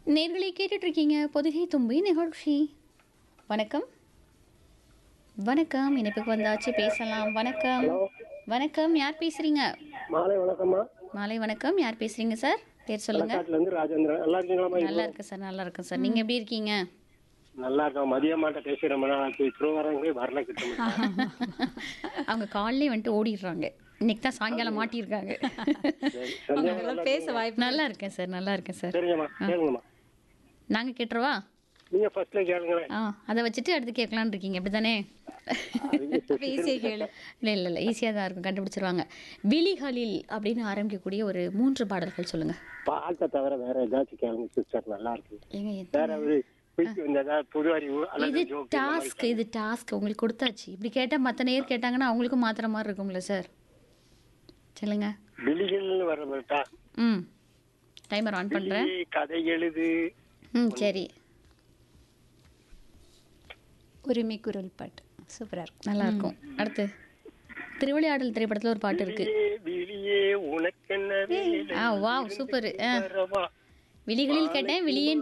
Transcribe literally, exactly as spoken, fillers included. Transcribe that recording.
நேர்களை கேட்டுட்டு இருக்கீங்க பொதுகை தும்பி நிகழ்ச்சி. வணக்கம் வணக்கம், இணைப்புக்கு வந்தாச்சு, பேசலாம். வணக்கம் ஹலோ, வணக்கம், யார் பேசுறீங்க? மாலை வணக்கம்மா. மாலை வணக்கம், யார் பேசுறீங்க சார்? பேர் சொல்லுங்க. களக்காட்டுல இருந்து ராஜேந்திரன். நல்லா இருக்கீங்களாம்மா? நல்லா இருக்கு சார், நல்லா இருக்கு சார். நீங்க எப்படி இருக்கீங்க? நல்லா இருக்கோம். மதியமாட்ட பேசி ரொம்ப நாள் ஆச்சு. திருவாரங்களே வரல கிட்ட. அவங்க காலையிலே வந்துட்டு ஓடிடுறாங்க. இன்னைக்கு தான் சாயங்காலம் மாட்டியிருக்காங்க. பேச வாய்ப்பு. நல்லா இருக்கேன் சார், நல்லா இருக்கேன் சார். சரிங்கம்மா, கேளுங்கம்மா. நாங்க கேட்டுருவா? நீங்க ஃபர்ஸ்ட்ல கேளுங்களேன். ஆ, அதை வச்சுட்டு அடுத்து கேட்கலான்னு இருக்கீங்க, அப்படித்தானே? ஈஸியா கேளு. இல்லை இல்லை இல்லை ஈஸியாக தான் இருக்கும், கண்டுபிடிச்சிருவாங்க. விழிகளில் அப்படின்னு ஆரம்பிக்கக்கூடிய ஒரு மூன்று பாடல்கள் சொல்லுங்க. பாட்டை தவிர வேற ஏதாச்சும் கேளுங்க சிஸ்டர், நல்லா இருக்கு. ஏங்க வேற எத்தனை- ஒரு குயிக் இந்த ஏதாவது புது அறிவு அல்லது இது joke இந்த மாதிரி டாஸ்க், இது டாஸ்க் உங்களுக்கு கொடுத்தாச்சு. இப்படி கேட்டால் மற்ற நேர் கேட்டாங்கன்னா அவங்களுக்கும் மாத்திர மாதிரி இருக்கும்ல சார். சொல்லுங்க. விழிகள்னு வர்றதா? ம், டைமர் ஆன் பண்ணுறேன். விழி, கதை எழுது. ம், சரி, உரிமை குரல் பாட்டு சூப்பரா இருக்கும். நல்லா இருக்கும். அடுத்து திருவிளையாடல் திரைப்படத்தில் ஒரு பாட்டு இருக்கு. விழியே, விழியே உனக்கென்ன வேலை? ஆ, வாவ், சூப்பர். ஆ, வரவா? விழிகளில் கேட்டேன், விழியேன்